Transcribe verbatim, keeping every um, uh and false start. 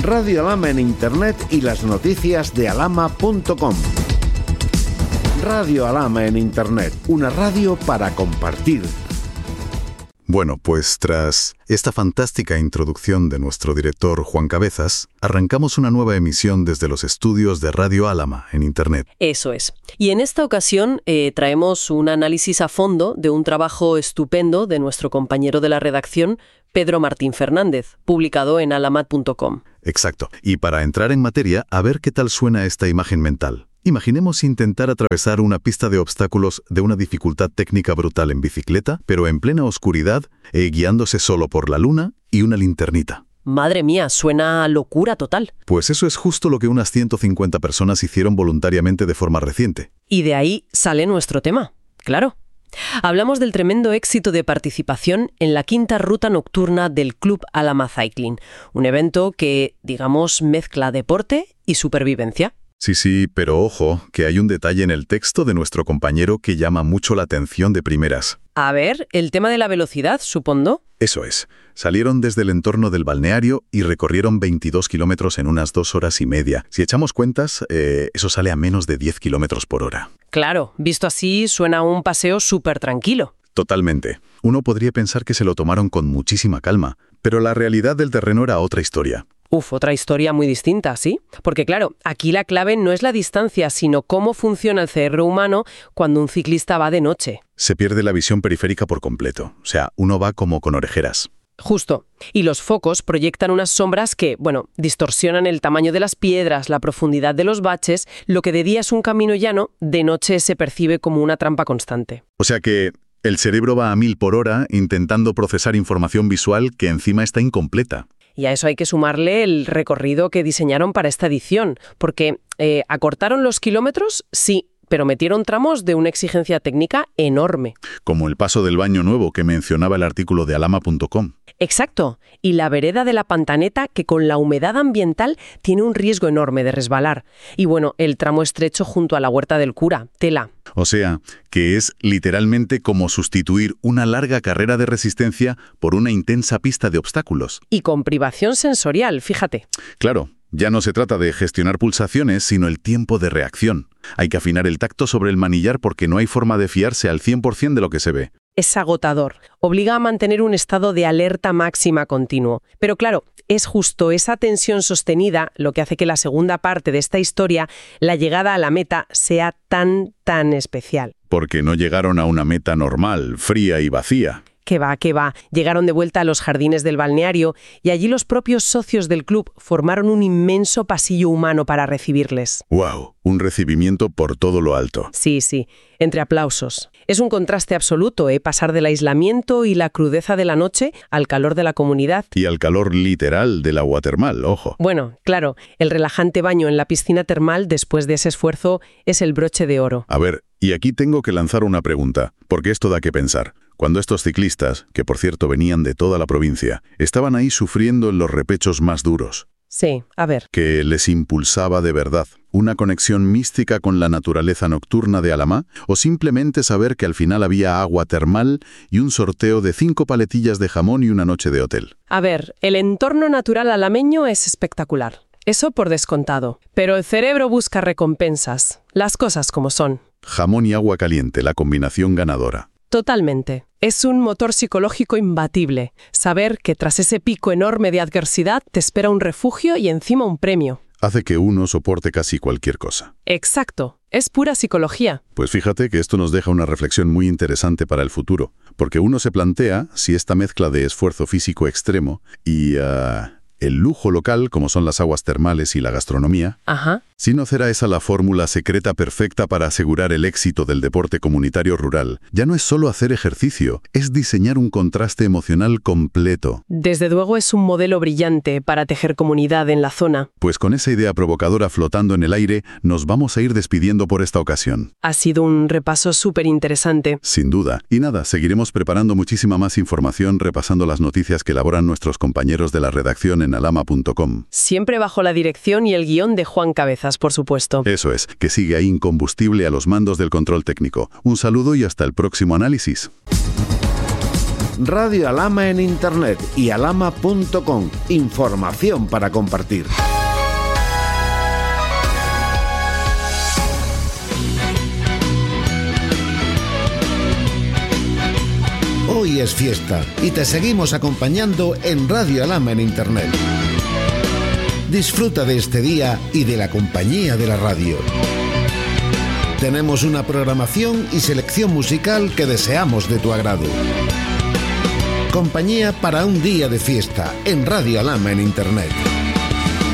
Radio Alhama en Internet y las noticias de alhama punto com. Radio Alhama en Internet, una radio para compartir. Bueno, pues tras esta fantástica introducción de nuestro director Juan Cabezas, arrancamos una nueva emisión desde los estudios de Radio Alhama en Internet. Eso es. Y en esta ocasión eh, traemos un análisis a fondo de un trabajo estupendo de nuestro compañero de la redacción, Pedro Martín Fernández, publicado en alhama punto com. Exacto. Y para entrar en materia, a ver qué tal suena esta imagen mental. Imaginemos intentar atravesar una pista de obstáculos de una dificultad técnica brutal en bicicleta, pero en plena oscuridad, eh, guiándose solo por la luna y una linternita. Madre mía, suena a locura total. Pues eso es justo lo que unas ciento cincuenta personas hicieron voluntariamente de forma reciente. Y de ahí sale nuestro tema, claro. Hablamos del tremendo éxito de participación en la quinta ruta nocturna del Club Alhama Cycling, un evento que, digamos, mezcla deporte y supervivencia. Sí, sí, pero ojo, que hay un detalle en el texto de nuestro compañero que llama mucho la atención de primeras. A ver, el tema de la velocidad, supongo. Eso es. Salieron desde el entorno del balneario y recorrieron veintidós kilómetros en unas dos horas y media. Si echamos cuentas, eh, eso sale a menos de diez kilómetros por hora. Claro, visto así, suena a un paseo súper tranquilo. Totalmente. Uno podría pensar que se lo tomaron con muchísima calma, pero la realidad del terreno era otra historia. Uf, otra historia muy distinta, ¿sí? Porque claro, aquí la clave no es la distancia, sino cómo funciona el cerebro humano cuando un ciclista va de noche. Se pierde la visión periférica por completo. O sea, uno va como con orejeras. Justo. Y los focos proyectan unas sombras que, bueno, distorsionan el tamaño de las piedras, la profundidad de los baches. Lo que de día es un camino llano, de noche se percibe como una trampa constante. O sea que el cerebro va a mil por hora intentando procesar información visual que encima está incompleta. Y a eso hay que sumarle el recorrido que diseñaron para esta edición, porque eh, acortaron los kilómetros, sí, pero metieron tramos de una exigencia técnica enorme. Como el paso del Baño Nuevo que mencionaba el artículo de alhama punto com. Exacto, y la vereda de la Pantaneta que con la humedad ambiental tiene un riesgo enorme de resbalar. Y bueno, el tramo estrecho junto a la Huerta del Cura, tela. O sea, que es literalmente como sustituir una larga carrera de resistencia por una intensa pista de obstáculos. Y con privación sensorial, fíjate. Claro, ya no se trata de gestionar pulsaciones, sino el tiempo de reacción. Hay que afinar el tacto sobre el manillar porque no hay forma de fiarse al cien por ciento de lo que se ve. Es agotador. Obliga a mantener un estado de alerta máxima continuo. Pero claro, es justo esa tensión sostenida lo que hace que la segunda parte de esta historia, la llegada a la meta, sea tan, tan especial. Porque no llegaron a una meta normal, fría y vacía. Que va, que va. Llegaron de vuelta a los jardines del balneario y allí los propios socios del club formaron un inmenso pasillo humano para recibirles. ¡Wow! Un recibimiento por todo lo alto. Sí, sí, entre aplausos. Es un contraste absoluto, ¿eh? Pasar del aislamiento y la crudeza de la noche al calor de la comunidad. Y al calor literal del agua termal, ojo. Bueno, claro, el relajante baño en la piscina termal después de ese esfuerzo es el broche de oro. A ver, y aquí tengo que lanzar una pregunta, porque esto da que pensar. Cuando estos ciclistas, que por cierto venían de toda la provincia, estaban ahí sufriendo en los repechos más duros. Sí, a ver. ¿Que les impulsaba de verdad una conexión mística con la naturaleza nocturna de Alhama? ¿O simplemente saber que al final había agua termal y un sorteo de cinco paletillas de jamón y una noche de hotel? A ver, el entorno natural alameño es espectacular. Eso por descontado. Pero el cerebro busca recompensas. Las cosas como son. Jamón y agua caliente, la combinación ganadora. Totalmente. Es un motor psicológico imbatible. Saber que tras ese pico enorme de adversidad te espera un refugio y encima un premio. Hace que uno soporte casi cualquier cosa. Exacto. Es pura psicología. Pues fíjate que esto nos deja una reflexión muy interesante para el futuro. Porque uno se plantea si esta mezcla de esfuerzo físico extremo y uh, el lujo local, como son las aguas termales y la gastronomía, Ajá. si no será esa la fórmula secreta perfecta para asegurar el éxito del deporte comunitario rural. Ya no es solo hacer ejercicio, es diseñar un contraste emocional completo. Desde luego es un modelo brillante para tejer comunidad en la zona. Pues con esa idea provocadora flotando en el aire, nos vamos a ir despidiendo por esta ocasión. Ha sido un repaso súper interesante. Sin duda. Y nada, seguiremos preparando muchísima más información repasando las noticias que elaboran nuestros compañeros de la redacción en alhama punto com. Siempre bajo la dirección y el guión de Juan Cabezas, por supuesto. Eso es, que sigue ahí incombustible a los mandos del control técnico. Un saludo y hasta el próximo análisis. Radio Alhama en Internet y alhama punto com. Información para compartir. Hoy es fiesta y te seguimos acompañando en Radio Alhama en Internet. Disfruta de este día y de la compañía de la radio. Tenemos una programación y selección musical que deseamos de tu agrado. Compañía para un día de fiesta en Radio Alhama en Internet.